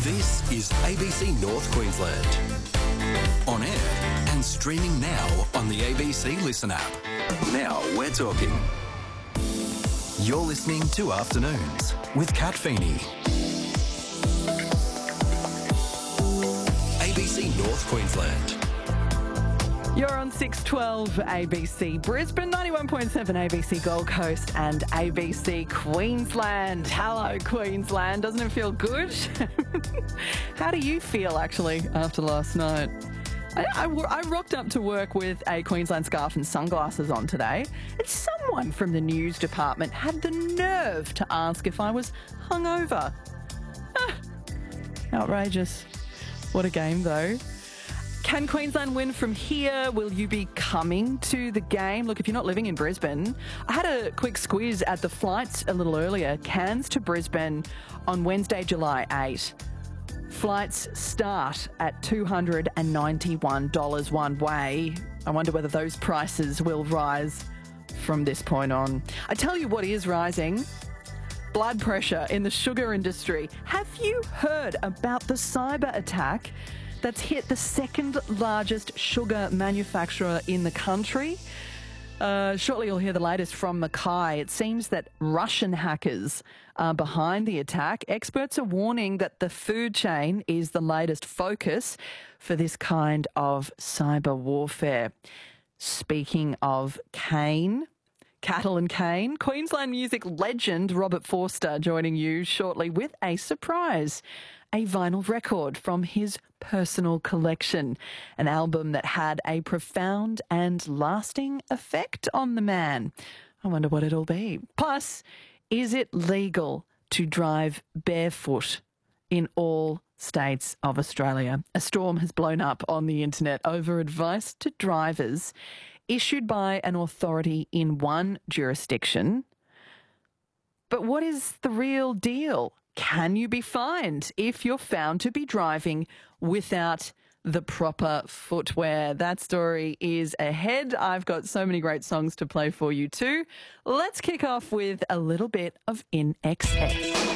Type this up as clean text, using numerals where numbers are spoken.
This is ABC North Queensland. On air and streaming now on the ABC Listen app. Now we're talking. You're listening to Afternoons with Kat Feeney. ABC North Queensland. You're on 612 ABC Brisbane, 91.7 ABC Gold Coast and ABC Queensland. Hello, Queensland. Doesn't it feel good? How do you feel, actually, after last night? I rocked up to work with a Queensland scarf and sunglasses on today, and someone from the news department had the nerve to ask if I was hungover. Outrageous. What a game, though. Can Queensland win from here? Will you be coming to the game? Look, if you're not living in Brisbane, I had a quick squiz at the flights a little earlier. Cairns to Brisbane on Wednesday, July 8. Flights start at $291 one way. I wonder whether those prices will rise from this point on. I tell you what is rising. Blood pressure in the sugar industry. Have you heard about the cyber attack that's hit the second largest sugar manufacturer in the country? Shortly you'll hear the latest from Mackay. It seems that Russian hackers are behind the attack. Experts are warning that the food chain is the latest focus for this kind of cyber warfare. Speaking of cane, cattle and cane, Queensland music legend Robert Forster joining you shortly with a surprise. A vinyl record from his personal collection, an album that had a profound and lasting effect on the man. I wonder what it'll be. Plus, is it legal to drive barefoot in all states of Australia? A storm has blown up on the internet over advice to drivers issued by an authority in one jurisdiction. But what is the real deal? Can you be fined if you're found to be driving without the proper footwear? That story is ahead. I've got so many great songs to play for you too. Let's kick off with a little bit of In Excess.